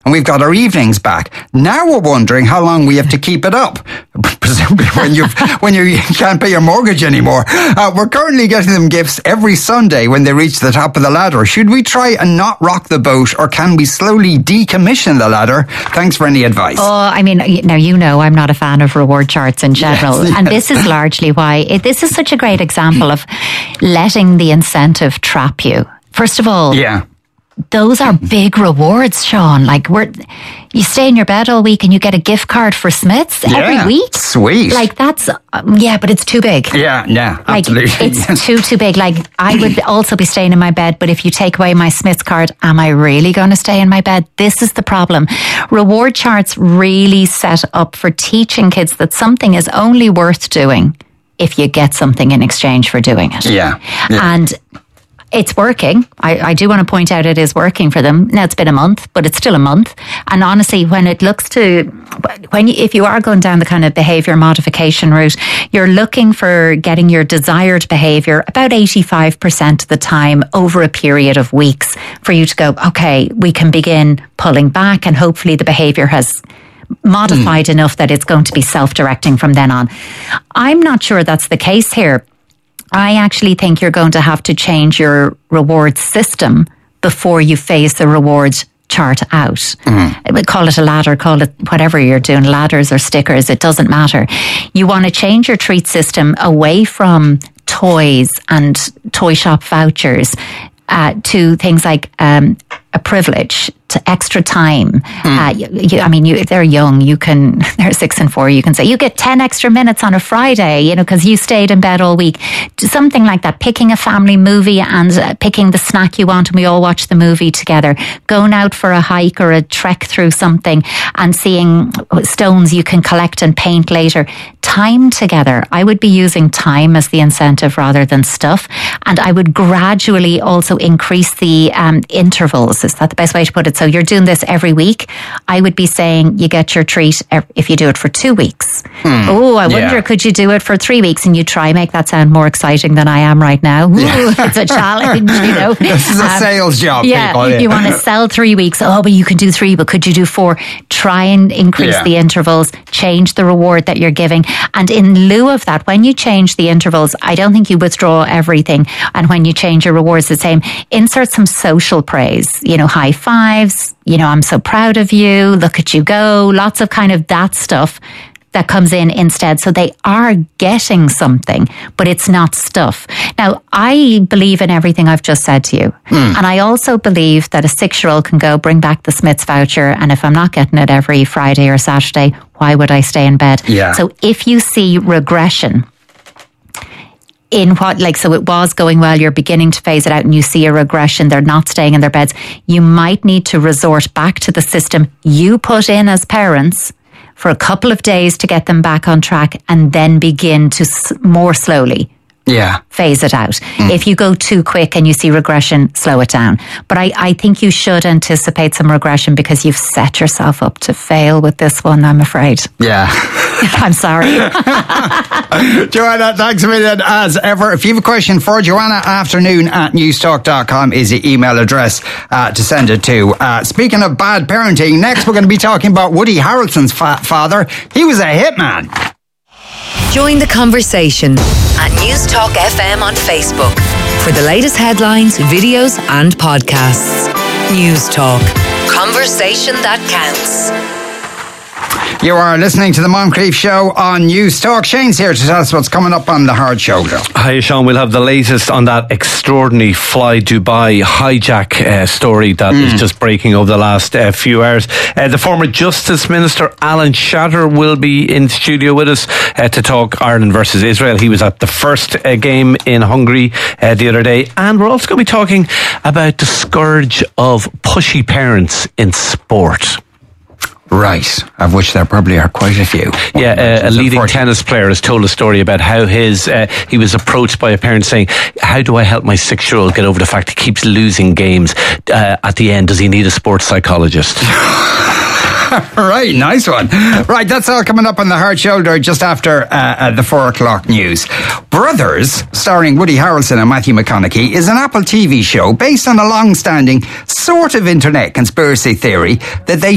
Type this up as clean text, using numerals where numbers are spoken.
and we've got our evenings back. Now we're wondering how long we have to keep it up. Presumably when you can't pay your mortgage anymore. We're currently getting them gifts every Sunday when they reach the top of the ladder. Should we try and not rock the boat, or can we slowly decommission the ladder? Thanks for any advice. Oh, I mean, now I'm not a fan of reward charts in general. Yes. And this is largely why this is such a great example of letting the incentive trap you. First of all, those are big rewards, Sean. Like, you stay in your bed all week and you get a gift card for Smith's every week. Sweet. Like, that's, but it's too big. Yeah, absolutely. Like, it's too big. Like, I would also be staying in my bed, but if you take away my Smith's card, am I really going to stay in my bed? This is the problem. Reward charts really set up for teaching kids that something is only worth doing if you get something in exchange for doing it. Yeah. And it's working. I do want to point out it is working for them. Now, it's been a month, but it's still a month. And honestly, if you are going down the kind of behaviour modification route, you're looking for getting your desired behaviour about 85% of the time over a period of weeks for you to go, okay, we can begin pulling back, and hopefully the behaviour has modified enough that it's going to be self-directing from then on. I'm not sure that's the case here. I actually think you're going to have to change your reward system before you phase the rewards chart out. We call it a ladder, call it whatever you're doing, ladders or stickers, it doesn't matter. You want to change your treat system away from toys and toy shop vouchers to things like a privilege, to extra time. They're young. They're 6 and 4. You can say you get 10 extra minutes on a Friday, because you stayed in bed all week. Something like that. Picking a family movie and picking the snack you want, and we all watch the movie together. Going out for a hike or a trek through something and seeing stones you can collect and paint later. Time together. I would be using time as the incentive rather than stuff, and I would gradually also increase the intervals. Is that the best way to put it? So you're doing this every week. I would be saying you get your treat if you do it for 2 weeks. I wonder, could you do it for 3 weeks? And you try make that sound more exciting than I am right now. It's a challenge, This is a sales job, people. You want to sell 3 weeks. Oh, but you can do 3, but could you do 4? Try and increase the intervals, change the reward that you're giving. And in lieu of that, when you change the intervals, I don't think you withdraw everything. And when you change your rewards, the same. Insert some social praise, high fives, I'm so proud of you, look at you go, lots of kind of that stuff that comes in instead. So they are getting something, but it's not stuff. Now, I believe in everything I've just said to you. And I also believe that a 6-year-old can go bring back the Smith's voucher. And if I'm not getting it every Friday or Saturday, why would I stay in bed? Yeah. So if you see regression in so it was going well, you're beginning to phase it out and you see a regression, they're not staying in their beds, you might need to resort back to the system you put in as parents for a couple of days to get them back on track, and then begin to more slowly phase it out. If you go too quick and you see regression, slow it down. But I think you should anticipate some regression, because you've set yourself up to fail with this one, I'm afraid. Yeah. I'm sorry. Joanna, thanks a million as ever. If you have a question for Joanna, afternoon@newstalk.com is the email address to send it to. Speaking of bad parenting, next we're going to be talking about Woody Harrelson's father. He was a hitman. Join the conversation at Newstalk FM on Facebook for the latest headlines, videos and podcasts. Newstalk. Conversation that counts. You are listening to the Moncrief Show on Newstalk. Shane's here to tell us what's coming up on the Hard Show. Hi, Sean. We'll have the latest on that extraordinary Fly Dubai hijack story that is just breaking over the last few hours. The former Justice Minister Alan Shatter will be in studio with us to talk Ireland versus Israel. He was at the first game in Hungary the other day. And we're also going to be talking about the scourge of pushy parents in sport. Right, of which there probably are quite a few. Yeah, a leading tennis player has told a story about how he was approached by a parent saying, how do I help my 6-year-old get over the fact he keeps losing games? At the end, does he need a sports psychologist? Right, nice one. Right, that's all coming up on the Hard Shoulder just after the 4 o'clock news. Brothers, starring Woody Harrelson and Matthew McConaughey, is an Apple TV show based on a long-standing sort of internet conspiracy theory that they